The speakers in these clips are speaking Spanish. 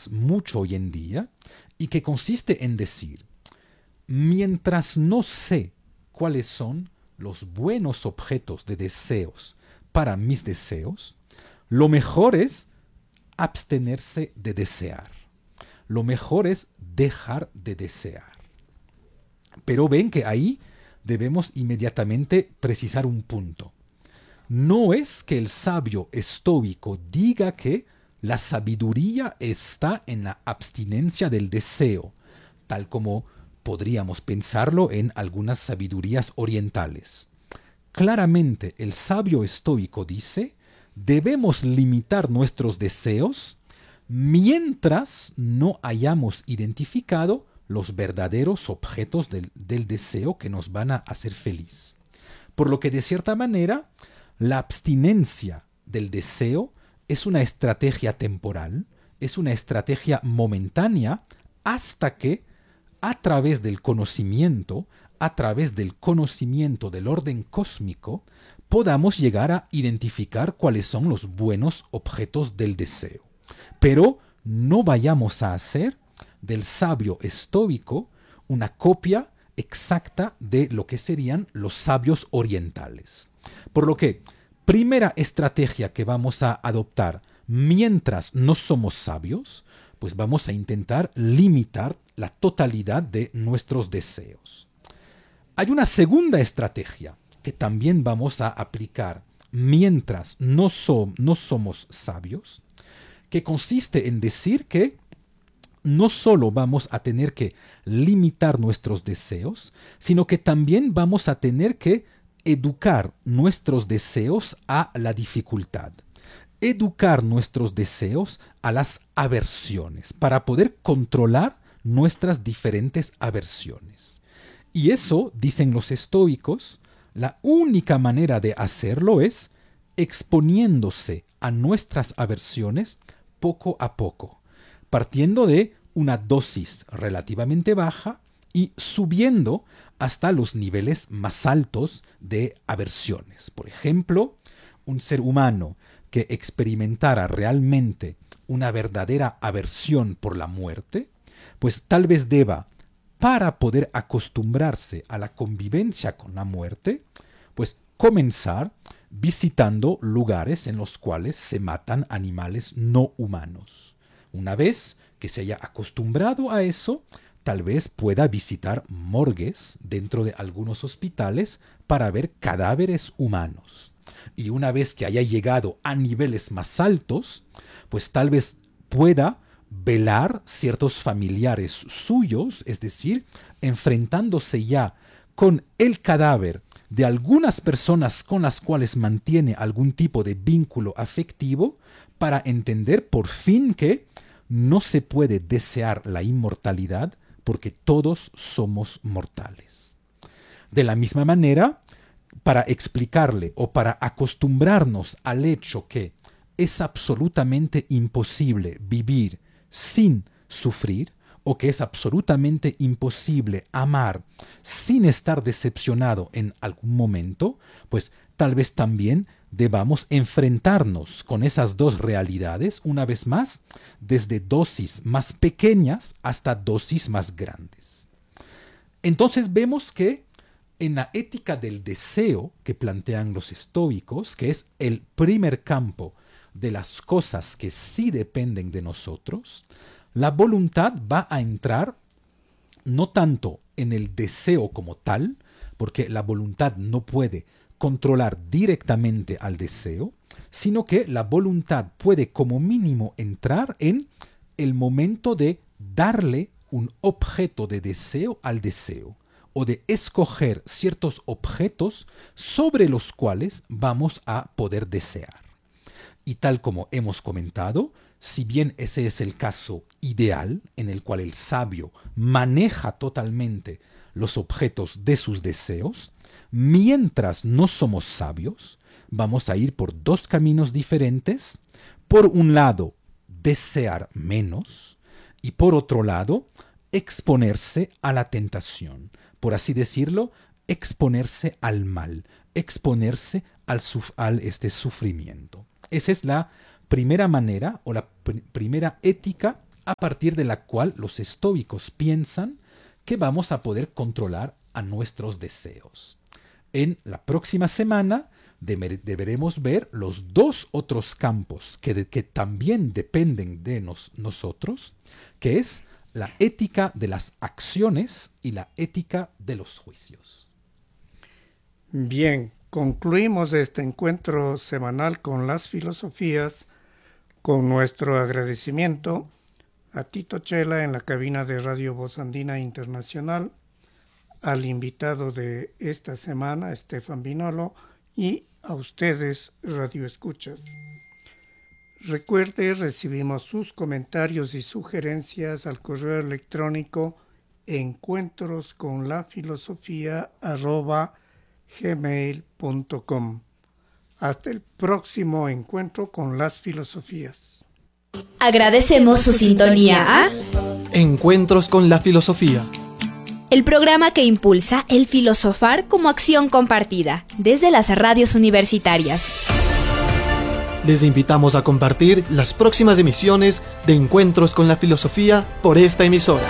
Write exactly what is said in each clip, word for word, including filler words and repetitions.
vemos mucho hoy en día y que consiste en decir, mientras no sé cuáles son los buenos objetos de deseos para mis deseos, lo mejor es abstenerse de desear. Lo mejor es dejar de desear. Pero ven que ahí debemos inmediatamente precisar un punto. No es que el sabio estoico diga que la sabiduría está en la abstinencia del deseo, tal como podríamos pensarlo en algunas sabidurías orientales. Claramente el sabio estoico dice, debemos limitar nuestros deseos mientras no hayamos identificado los verdaderos objetos del, del deseo que nos van a hacer feliz. Por lo que de cierta manera, la abstinencia del deseo es una estrategia temporal, es una estrategia momentánea, hasta que a través del conocimiento, a través del conocimiento del orden cósmico, podamos llegar a identificar cuáles son los buenos objetos del deseo. Pero no vayamos a hacer del sabio estoico una copia exacta de lo que serían los sabios orientales. Por lo que, primera estrategia que vamos a adoptar mientras no somos sabios, pues vamos a intentar limitar la totalidad de nuestros deseos. Hay una segunda estrategia que también vamos a aplicar mientras no, so- no somos sabios, que consiste en decir que no solo vamos a tener que limitar nuestros deseos, sino que también vamos a tener que educar nuestros deseos a la dificultad. Educar nuestros deseos a las aversiones, para poder controlar nuestras diferentes aversiones. Y eso, dicen los estoicos, la única manera de hacerlo es exponiéndose a nuestras aversiones poco a poco, partiendo de una dosis relativamente baja y subiendo hasta los niveles más altos de aversiones. Por ejemplo, un ser humano que experimentara realmente una verdadera aversión por la muerte, pues tal vez deba, para poder acostumbrarse a la convivencia con la muerte, pues comenzar visitando lugares en los cuales se matan animales no humanos. Una vez que se haya acostumbrado a eso, tal vez pueda visitar morgues dentro de algunos hospitales para ver cadáveres humanos. Y una vez que haya llegado a niveles más altos, pues tal vez pueda velar ciertos familiares suyos, es decir, enfrentándose ya con el cadáver de algunas personas con las cuales mantiene algún tipo de vínculo afectivo, para entender por fin que no se puede desear la inmortalidad porque todos somos mortales. De la misma manera, para explicarle o para acostumbrarnos al hecho que es absolutamente imposible vivir sin sufrir, o que es absolutamente imposible amar sin estar decepcionado en algún momento, pues tal vez también debamos enfrentarnos con esas dos realidades, una vez más, desde dosis más pequeñas hasta dosis más grandes. Entonces vemos que en la ética del deseo que plantean los estoicos, que es el primer campo de las cosas que sí dependen de nosotros, la voluntad va a entrar no tanto en el deseo como tal, porque la voluntad no puede controlar directamente al deseo, sino que la voluntad puede como mínimo entrar en el momento de darle un objeto de deseo al deseo, o de escoger ciertos objetos sobre los cuales vamos a poder desear. Y tal como hemos comentado, si bien ese es el caso ideal en el cual el sabio maneja totalmente los objetos de sus deseos, mientras no somos sabios, vamos a ir por dos caminos diferentes. Por un lado, desear menos, y por otro lado, exponerse a la tentación. Por así decirlo, exponerse al mal, exponerse al, suf- al este sufrimiento. Esa es la primera manera o la pr- primera ética a partir de la cual los estoicos piensan que vamos a poder controlar a nuestros deseos. En la próxima semana deberemos ver los dos otros campos que, de, que también dependen de nos, nosotros, que es la ética de las acciones y la ética de los juicios. Bien, concluimos este encuentro semanal con las filosofías con nuestro agradecimiento a Tito Chela en la cabina de Radio Voz Andina Internacional, al invitado de esta semana, Estefan Vinolo, y a ustedes, Radio Escuchas. Recuerde, recibimos sus comentarios y sugerencias al correo electrónico encuentrosconlafilosofía arroba gmail punto com. Hasta el próximo encuentro con las filosofías. Agradecemos su sintonía a Encuentros con la Filosofía, el programa que impulsa el filosofar como acción compartida desde las radios universitarias. Les invitamos a compartir las próximas emisiones de Encuentros con la Filosofía por esta emisora.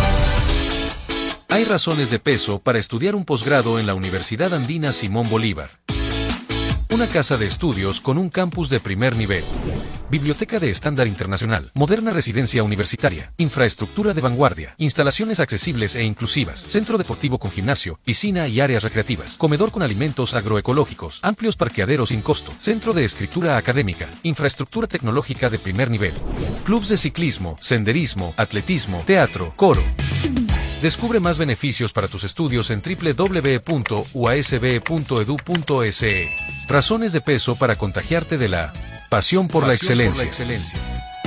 Hay razones de peso para estudiar un posgrado en la Universidad Andina Simón Bolívar. Una casa de estudios con un campus de primer nivel. Biblioteca de estándar internacional, moderna residencia universitaria, infraestructura de vanguardia, instalaciones accesibles e inclusivas, centro deportivo con gimnasio, piscina y áreas recreativas, comedor con alimentos agroecológicos, amplios parqueaderos sin costo, centro de escritura académica, infraestructura tecnológica de primer nivel, clubs de ciclismo, senderismo, atletismo, teatro, coro. Descubre más beneficios para tus estudios en doble u doble u doble u punto u a s b punto e d u punto e s e. Razones de peso para contagiarte de la pasión por, pasión la, excelencia. por la excelencia.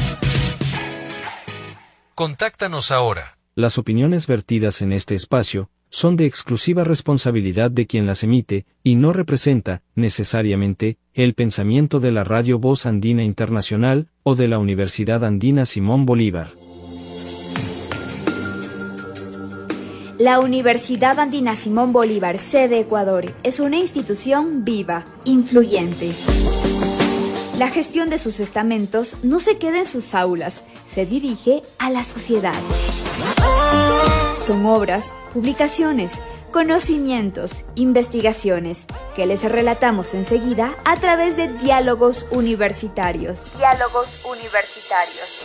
Contáctanos ahora. Las opiniones vertidas en este espacio son de exclusiva responsabilidad de quien las emite y no representa, necesariamente, el pensamiento de la Radio Voz Andina Internacional o de la Universidad Andina Simón Bolívar. La Universidad Andina Simón Bolívar, sede Ecuador, es una institución viva, influyente. La gestión de sus estamentos no se queda en sus aulas, se dirige a la sociedad. Son obras, publicaciones, conocimientos, investigaciones, que les relatamos enseguida a través de Diálogos Universitarios. Diálogos Universitarios.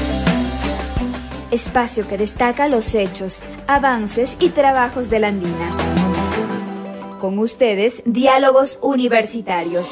Espacio que destaca los hechos, avances y trabajos de la Andina. Con ustedes, Diálogos Universitarios.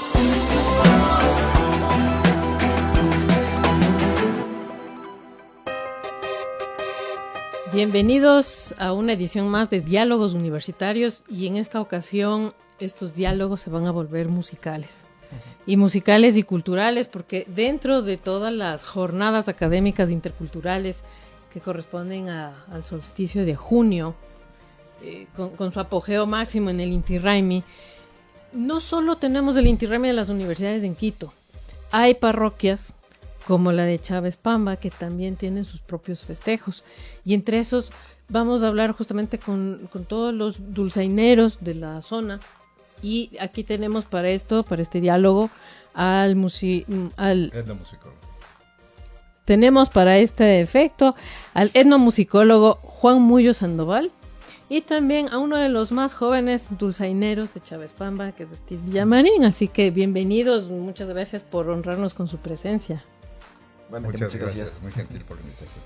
Bienvenidos a una edición más de Diálogos Universitarios, y en esta ocasión estos diálogos se van a volver musicales. Y musicales y culturales, porque dentro de todas las jornadas académicas interculturales que corresponden a, al solsticio de junio, eh, con, con su apogeo máximo en el Inti Raymi, no solo tenemos el Inti Raymi de las universidades en Quito, hay parroquias como la de Chávez Pamba que también tienen sus propios festejos, y entre esos vamos a hablar justamente con, con todos los dulzaineros de la zona. Y aquí tenemos para esto, para este diálogo, al, musi- al etnomusicólogo. Tenemos para este efecto al etnomusicólogo Juan Muyo Sandoval, y también a uno de los más jóvenes dulzaineros de Chávez Pamba, que es Steve Villamarín. Así que bienvenidos, muchas gracias por honrarnos con su presencia. Bueno, muchas, muchas gracias. gracias, muy gentil por la invitación.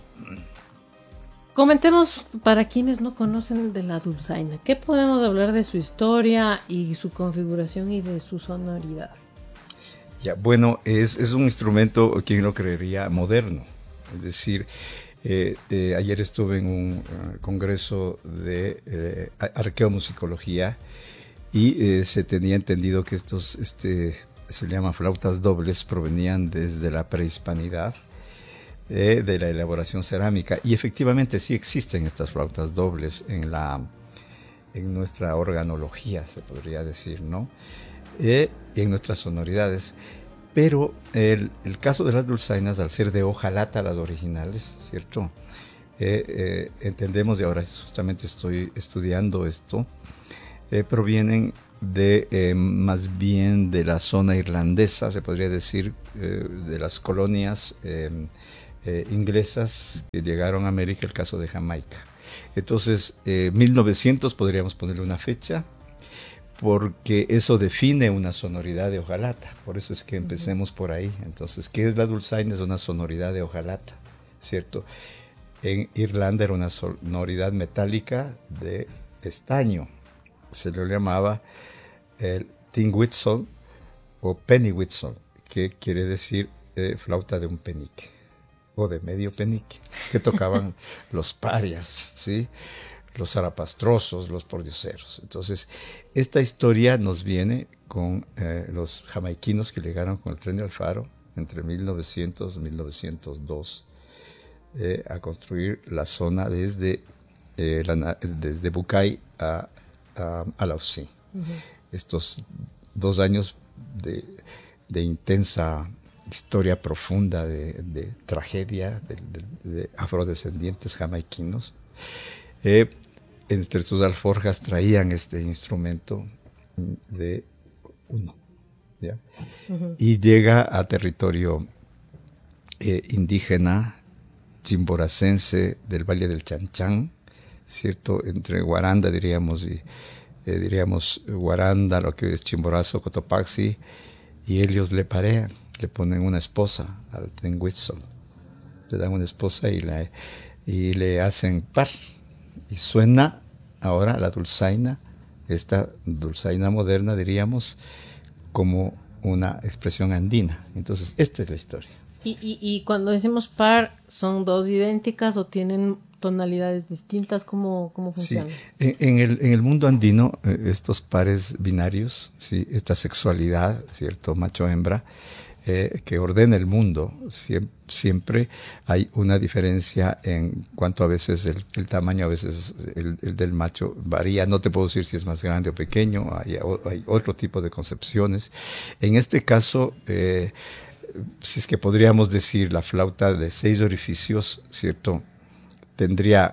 Comentemos para quienes no conocen de la dulzaina, ¿qué podemos hablar de su historia y su configuración y de su sonoridad? Ya, bueno, es, es un instrumento, quien lo creería, moderno. Es decir, eh, eh, ayer estuve en un uh, congreso de eh, arqueomusicología y eh, se tenía entendido que estos, este, se llaman flautas dobles, provenían desde la prehispanidad, eh, de la elaboración cerámica. Y efectivamente sí existen estas flautas dobles en, la, en nuestra organología, se podría decir, ¿no? Eh, y en nuestras sonoridades, pero el, el caso de las dulzainas, al ser de hoja lata las originales, ¿cierto? Eh, eh, entendemos, y ahora justamente estoy estudiando esto, eh, provienen de eh, más bien de la zona irlandesa, se podría decir, eh, de las colonias eh, eh, inglesas que llegaron a América, el caso de Jamaica. Entonces, eh, mil novecientos podríamos ponerle una fecha, porque eso define una sonoridad de hojalata. Por eso es que empecemos por ahí. Entonces, ¿qué es la dulzaina? Es una sonoridad de hojalata, ¿cierto? En Irlanda era una sonoridad metálica de estaño. Se le llamaba el tin whistle o penny whistle, que quiere decir eh, flauta de un penique o de medio penique, que tocaban los parias, ¿sí? Los zarapastrosos, los pordioseros. Entonces, esta historia nos viene con eh, los jamaiquinos que llegaron con el tren de Alfaro entre mil novecientos y mil novecientos dos eh, a construir la zona desde, eh, la, desde Bucay a, a, a Lausí. Uh-huh. Estos dos años de, de intensa historia profunda, de, de tragedia de, de, de afrodescendientes jamaiquinos. Eh, entre sus alforjas traían este instrumento de uno, ¿ya? Uh-huh. Y llega a territorio eh, indígena chimboracense del Valle del Chanchán, ¿cierto? Entre Guaranda, diríamos, y eh, diríamos Guaranda, lo que es Chimborazo, Cotopaxi, y ellos le parean, le ponen una esposa al Tenguitzol, le dan una esposa y, la, y le hacen par. Y suena ahora la dulzaina, esta dulzaina moderna, diríamos, como una expresión andina. Entonces, esta es la historia. Y, y, y cuando decimos par, ¿son dos idénticas o tienen tonalidades distintas? ¿Cómo, cómo funciona? Sí. En, en, el, en el mundo andino, estos pares binarios, ¿sí? Esta sexualidad, ¿cierto? Macho-hembra, eh, que ordena el mundo, siempre, siempre hay una diferencia en cuanto a veces el, el tamaño, a veces el, el del macho varía. No te puedo decir si es más grande o pequeño, hay, hay otro tipo de concepciones. En este caso, eh, si es que podríamos decir la flauta de seis orificios, ¿cierto? Tendría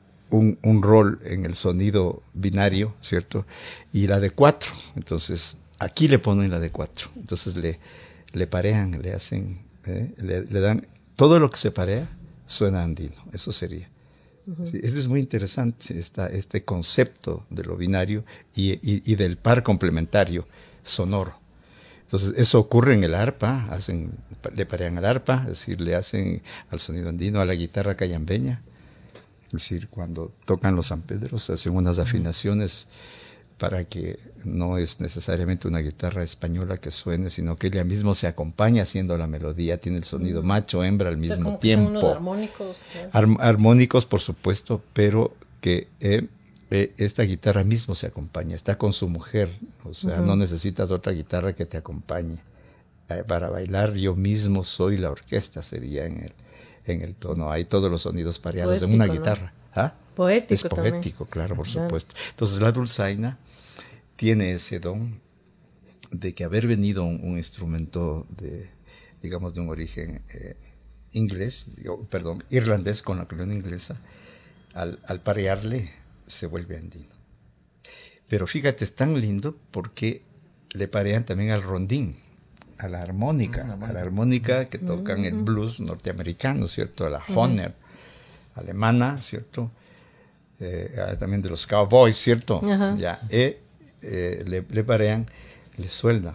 un, un rol en el sonido binario, ¿cierto? Y la de cuatro, entonces aquí le ponen la de cuatro, entonces le, le parean, le hacen, ¿eh? le, le dan, todo lo que se parea suena andino, eso sería. Uh-huh. Sí, este es muy interesante, esta, este concepto de lo binario y, y, y del par complementario sonoro. Entonces, eso ocurre en el arpa, hacen, le parean al arpa, es decir, le hacen al sonido andino, a la guitarra cayambeña. Es decir, cuando tocan los sanpedros, hacen unas afinaciones para que no es necesariamente una guitarra española que suene, sino que ella mismo se acompaña haciendo la melodía, tiene el sonido macho, hembra al mismo, o sea, como tiempo. Que son unos armónicos. Ar- armónicos, por supuesto, pero que eh, eh, esta guitarra mismo se acompaña, está con su mujer, o sea, uh-huh. no necesitas otra guitarra que te acompañe. Eh, para bailar yo mismo soy la orquesta, sería en el en el tono, hay todos los sonidos pareados en una guitarra. ¿No? ¿Ah? Poético es poético, también. Claro, por claro. supuesto. Entonces la dulzaina tiene ese don de que haber venido un, un instrumento de, digamos, de un origen eh, inglés, digo, perdón, irlandés con la colonia inglesa, al, al parearle se vuelve andino. Pero fíjate, es tan lindo porque le parean también al rondín, a la armónica, uh-huh. a la armónica que tocan uh-huh. el blues norteamericano, ¿cierto? A la Hohner, uh-huh. alemana, ¿cierto? Eh, también de los cowboys, ¿cierto? Uh-huh. Ya, eh, eh, le, le parean, le sueldan,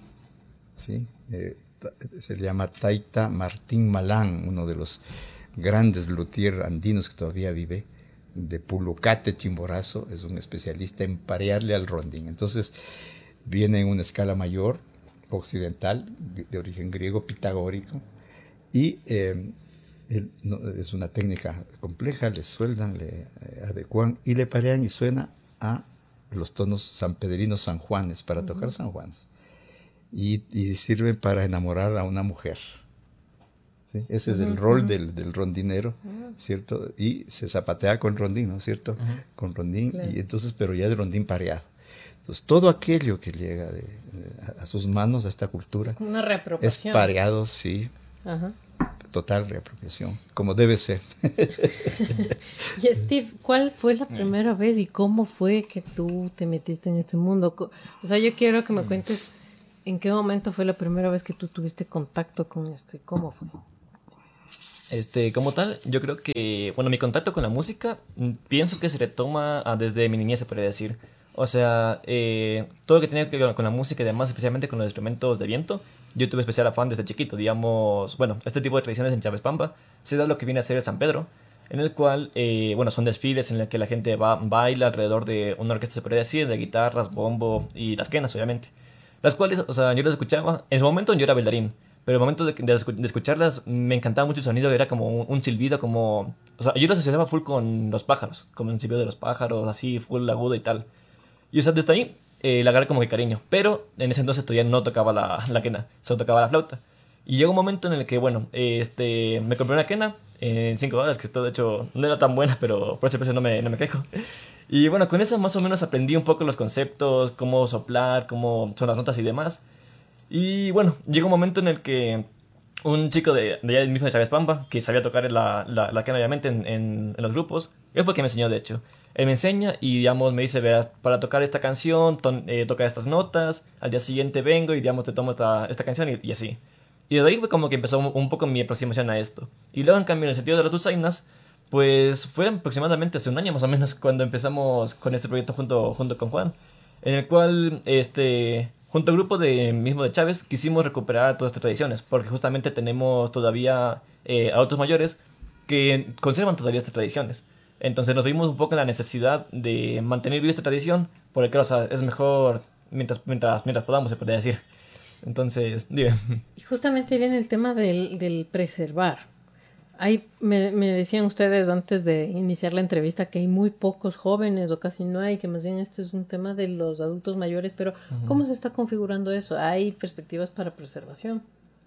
¿sí? Eh, se le llama Taita Martín Malán, uno de los grandes luthier andinos que todavía vive, de Pulucate, Chimborazo, es un especialista en parearle al rondín. Entonces, viene en una escala mayor, occidental, de origen griego, pitagórico, y eh, el, no, es una técnica compleja, le sueldan, le eh, adecuan y le parean y suena a los tonos sanpedrinos sanjuanes, para uh-huh. tocar sanjuanes, y, y sirve para enamorar a una mujer. ¿Sí? Ese uh-huh. es el rol uh-huh. del, del rondinero, uh-huh. ¿cierto? Y se zapatea con rondín, ¿no es cierto? Uh-huh. Con rondín, claro. y entonces, pero ya es rondín pareado. Entonces, todo aquello que llega de, de, a, a sus manos, a esta cultura, es como una reapropiación. Es pareado, sí. Ajá. Total reapropiación, como debe ser. Y Steve, ¿cuál fue la primera vez y cómo fue que tú te metiste en este mundo? O sea, yo quiero que me cuentes en qué momento fue la primera vez que tú tuviste contacto con esto y cómo fue. Este, como tal, yo creo que, bueno, mi contacto con la música, mm, pienso que se retoma ah, desde mi niñez, se podría decir. O sea, eh, todo lo que tenía que ver con la música y demás, especialmente con los instrumentos de viento, yo tuve especial afán desde chiquito, digamos, bueno, este tipo de tradiciones en Chavespamba se da lo que viene a ser el San Pedro, en el cual, eh, bueno, son desfiles en el que la gente va, baila alrededor de una orquesta, se podría decir, de guitarras, bombo y las quenas, obviamente. Las cuales, o sea, yo las escuchaba, en su momento yo era bailarín, pero el momento de, de, de escucharlas me encantaba mucho el sonido, era como un, un silbido, como... O sea, yo lo asociaba full con los pájaros, como el silbido de los pájaros, así, full agudo y tal. Y o sea, desde ahí eh, le agarré como que cariño, pero en ese entonces todavía no tocaba la, la quena, solo tocaba la flauta. Y llegó un momento en el que, bueno, eh, este, me compré una quena en cinco dólares, que esto de hecho no era tan buena, pero por ese precio no me, no me quejo. Y bueno, con eso más o menos aprendí un poco los conceptos, cómo soplar, cómo son las notas y demás. Y bueno, llegó un momento en el que un chico de, de allá mismo de Chavespamba, que sabía tocar la, la, la quena obviamente en, en, en los grupos, él fue el que me enseñó de hecho. Él me enseña y digamos me dice, verás, para tocar esta canción, ton, eh, toca estas notas, al día siguiente vengo y digamos te tomo esta, esta canción y, y así. Y desde ahí fue como que empezó un, un poco mi aproximación a esto. Y luego en cambio en el sentido de las dulzainas, pues fue aproximadamente hace un año más o menos cuando empezamos con este proyecto junto, junto con Juan, en el cual este... junto al grupo de, mismo de Chávez, quisimos recuperar todas estas tradiciones, porque justamente tenemos todavía eh, adultos mayores que conservan todavía estas tradiciones. Entonces nos vimos un poco en la necesidad de mantener viva esta tradición, porque o sea, es mejor mientras, mientras, mientras podamos, se podría decir. Entonces, dime. Y justamente viene el tema del, del preservar. Hay, me, me decían ustedes antes de iniciar la entrevista que hay muy pocos jóvenes o casi no hay, que más bien esto es un tema de los adultos mayores, pero uh-huh. ¿Cómo se está configurando eso? ¿Hay perspectivas para preservación?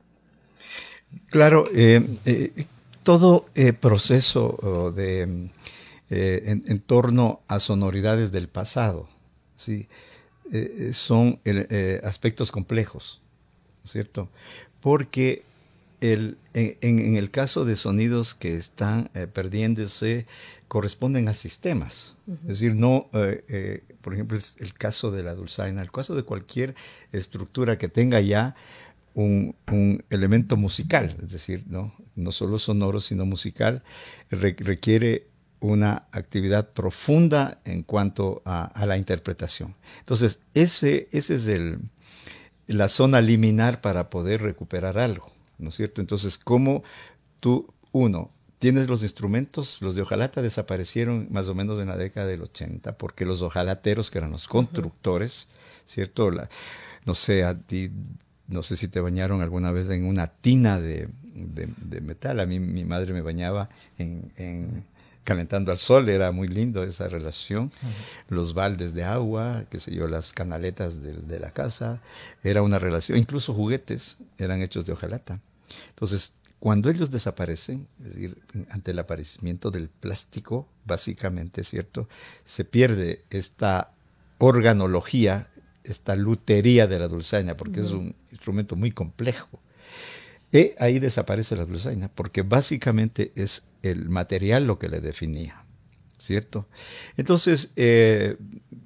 Claro, eh, eh, todo eh, proceso oh, de, eh, en, en torno a sonoridades del pasado, ¿sí? eh, son el, eh, aspectos complejos, ¿cierto? Porque El, en, en el caso de sonidos que están eh, perdiéndose, corresponden a sistemas. Uh-huh. Es decir, no, eh, eh, por ejemplo, el, el caso de la dulzaina, el caso de cualquier estructura que tenga ya un, un elemento musical, es decir, no, no solo sonoro, sino musical, re, requiere una actividad profunda en cuanto a, a la interpretación. Entonces, ese, ese es el, la zona liminar para poder recuperar algo, ¿no es cierto? Entonces, ¿cómo tú, uno, tienes los instrumentos? Los de hojalata desaparecieron más o menos en la década del ochenta, porque los hojalateros, que eran los constructores, uh-huh. ¿cierto? La, no sé, a ti, no sé si te bañaron alguna vez en una tina de, de, de metal. A mí mi madre me bañaba en, en calentando al sol, era muy lindo esa relación. Uh-huh. Los baldes de agua, qué sé yo, las canaletas de, de la casa, era una relación. Incluso juguetes eran hechos de hojalata. Entonces, cuando ellos desaparecen, es decir, ante el aparecimiento del plástico, básicamente, ¿cierto?, se pierde esta organología, esta lutería de la dulzaina, porque uh-huh. es un instrumento muy complejo. Y ahí desaparece la dulzaina, porque básicamente es el material lo que le definía, ¿cierto? Entonces, eh,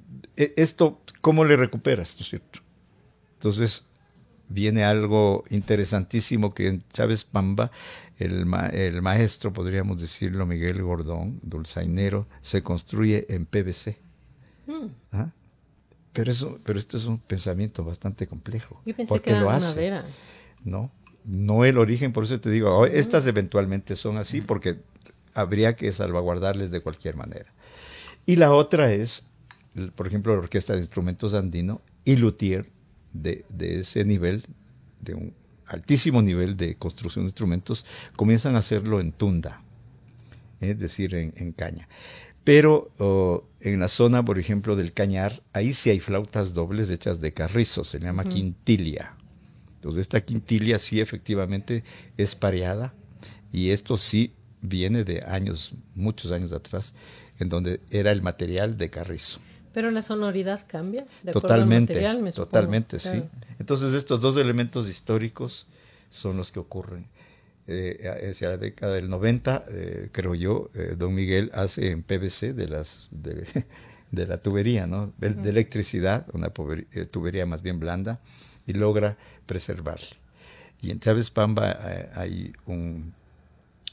esto, ¿cómo le recuperas, ¿no es cierto? Entonces, viene algo interesantísimo que en Chavespamba, el, ma el maestro, podríamos decirlo, Miguel Gordón, dulzainero, se construye en P V C. Mm. ¿Ah? Pero, eso, pero esto es un pensamiento bastante complejo. Yo pensé que era lo hace, madera. ¿no? No el origen, por eso te digo, estas eventualmente son así porque habría que salvaguardarles de cualquier manera. Y la otra es, por ejemplo, la Orquesta de Instrumentos Andino y luthier de, de ese nivel, de un altísimo nivel de construcción de instrumentos, comienzan a hacerlo en tunda, es decir, en, en caña. Pero oh, en la zona, por ejemplo, del Cañar, ahí sí hay flautas dobles hechas de carrizo, se llama uh-huh. quintilia. Entonces esta quintilia sí efectivamente es pareada y esto sí viene de años, muchos años atrás, en donde era el material de carrizo. Pero la sonoridad cambia de totalmente, acuerdo al material, me totalmente, supongo. sí. Claro. Entonces estos dos elementos históricos son los que ocurren. Eh, hacia la década del noventa, eh, creo yo, eh, don Miguel hace en P V C de, las, de, de la tubería, ¿no? de, de electricidad, una tubería más bien blanda, y logra preservarla. Y en Chavespamba eh, hay un,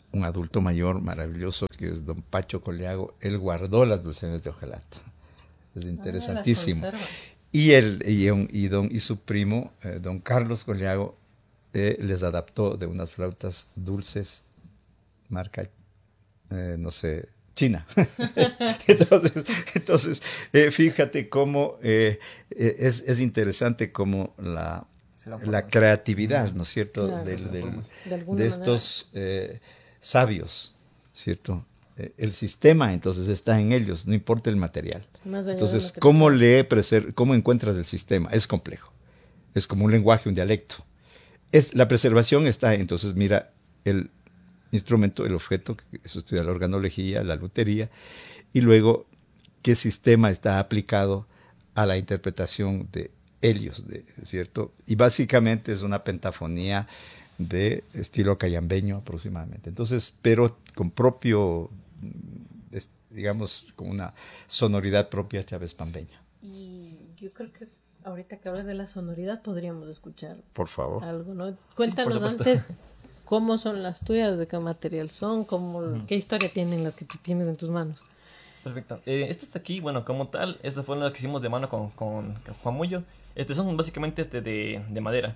un adulto mayor maravilloso que es don Pacho Colliago. Él guardó las dulcenas de hojalata. Es interesantísimo. Ah, y, el, y, un, y, don, y su primo, eh, don Carlos Colliago, eh, les adaptó de unas flautas dulces, marca, eh, no sé, China. entonces, entonces eh, fíjate cómo eh, es, es interesante cómo la, la creatividad, ¿no es cierto?, claro, del, del, de, de estos eh, sabios, ¿cierto? Eh, el sistema entonces está en ellos, no importa el material. Entonces, ¿cómo, le preser- ¿cómo encuentras el sistema? Es complejo. Es como un lenguaje, un dialecto. Es, la preservación está, entonces, mira, el instrumento, el objeto, que eso estudia la organología, la lutería, y luego qué sistema está aplicado a la interpretación de Helios, de, ¿cierto? Y básicamente es una pentafonía de estilo cayambeño aproximadamente. Entonces, pero con propio, es, digamos, con una sonoridad propia chavez-pambeña. Y yo creo que ahorita que hablas de la sonoridad podríamos escuchar por favor algo, ¿no? Cuéntanos sí, antes cómo son las tuyas, de qué material son, cómo, uh-huh. qué historia tienen las que tú tienes en tus manos. Perfecto. Eh, este está aquí, bueno, como tal, esta fue una que hicimos de mano con, con, con Juan Mullo. Este son básicamente este de, de madera.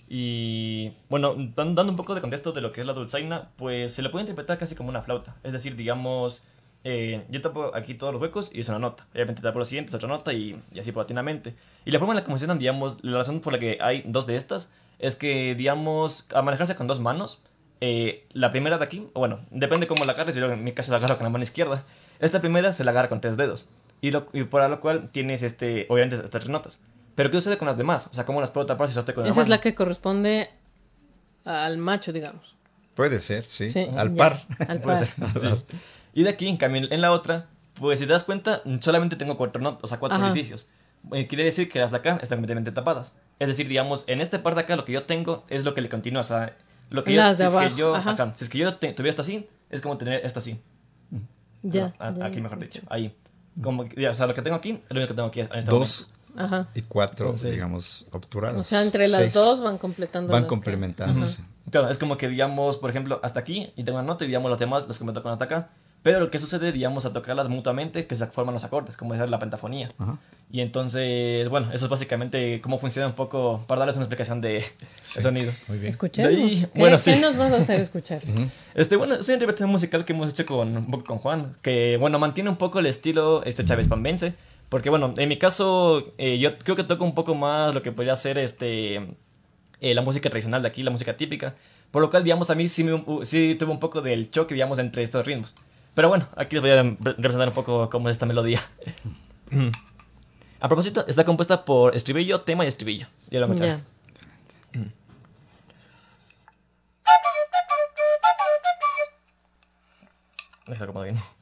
Y bueno, dando un poco de contexto de lo que es la dulzaina, pues se le puede interpretar casi como una flauta. Es decir, digamos, eh, yo tapo aquí todos los huecos y es una nota. Obviamente tapo los siguientes, otra nota y, y así paulatinamente. Y la forma en la que funcionan, digamos, la razón por la que hay dos de estas es que, digamos, a manejarse con dos manos, eh, la primera de aquí, bueno, depende cómo la agarres, yo en mi caso la agarro con la mano izquierda. Esta primera se la agarra con tres dedos. Y, lo, y por lo cual tienes, este, obviamente, estas tres notas. Pero ¿qué sucede con las demás? O sea, ¿cómo las puedo tapar si estoy con la Esa mano? es la que corresponde al macho, digamos. Puede ser, sí. sí al ya, par. Al par. Sí. Y de aquí, en cambio, en la otra, pues si te das cuenta, solamente tengo cuatro notas, o sea, cuatro Ajá. orificios. Eh, quiere decir que las de acá están completamente tapadas. Es decir, digamos, en esta parte de acá lo que yo tengo es lo que le continúa. O sea, lo que las yo, de si abajo. Es que yo, Ajá. Ajá, si es que yo te, tuviera esto así, es como tener esto así. Ya. A, ya aquí, mejor ya, dicho. ya. Ahí. Como, ya, o sea, lo que tengo aquí es lo único que tengo aquí en este Dos. momento. Ajá. Y cuatro, Entonces, digamos, obturadas. O sea, entre las Seis. dos van completando. Van las complementándose. Que... Claro, es como que, digamos, por ejemplo, hasta aquí, y tengo una nota, y digamos, los demás los completo con hasta acá. Pero lo que sucede, digamos, a tocarlas mutuamente, que se forman los acordes, como es la pentafonía. Ajá. Y entonces, bueno, eso es básicamente cómo funciona un poco, para darles una explicación de, Sí, de sonido. Muy bien. Escuchemos. ahí, ¿Qué, bueno, ¿qué sí. nos vas a hacer escuchar? Uh-huh. Este, bueno, es una interpretación musical que hemos hecho con, un poco con Juan, que, bueno, mantiene un poco el estilo este Chávez Pambense, porque, bueno, en mi caso, eh, yo creo que toco un poco más lo que podría ser este, eh, la música tradicional de aquí, la música típica, por lo cual, digamos, a mí sí, me, sí tuve un poco del choque, digamos, entre estos ritmos. Pero bueno, aquí les voy a representar un poco cómo es esta melodía. A propósito, está compuesta por estribillo, tema y estribillo. Ya lo vamos a Ya. Déjalo como bien.